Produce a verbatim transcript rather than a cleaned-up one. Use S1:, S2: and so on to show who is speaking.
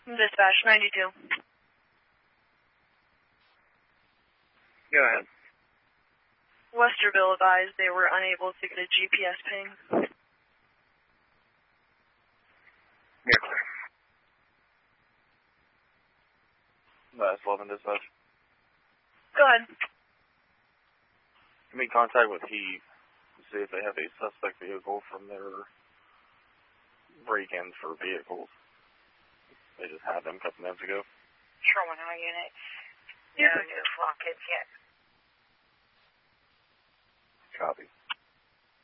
S1: Dispatch ninety-two.
S2: Go ahead.
S1: Westerville advised they were unable to get a G P S ping.
S2: Yeah, clear.
S3: Last eleven dispatch.
S1: Go ahead.
S3: Make contact with Heave to see if they have a suspect vehicle from their break-ins for vehicles. They just had them a couple minutes ago.
S4: Sherwin, our units. No new flockage yet.
S3: Copy.